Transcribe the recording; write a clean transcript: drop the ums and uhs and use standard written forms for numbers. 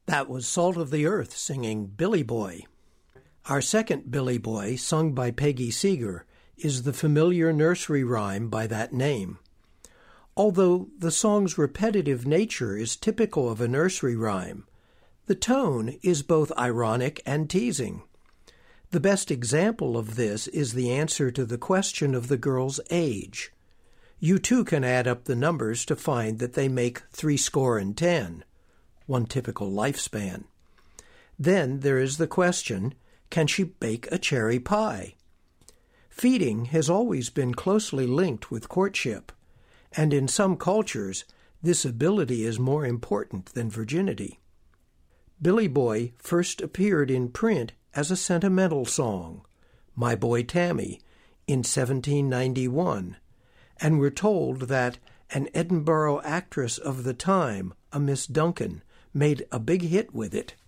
That was Salt of the Earth singing Billy Boy. Our second Billy Boy, sung by Peggy Seeger, is the familiar nursery rhyme by that name. Although the song's repetitive nature is typical of a nursery rhyme, the tone is both ironic and teasing. The best example of this is the answer to the question of the girl's age. You too can add up the numbers to find that they make 70, one typical lifespan. Then there is the question, can she bake a cherry pie? Feeding has always been closely linked with courtship, and in some cultures, this ability is more important than virginity. Billy Boy first appeared in print as a sentimental song, My Boy Tammy, in 1791, and we're told that an Edinburgh actress of the time, a Miss Duncan, made a big hit with it.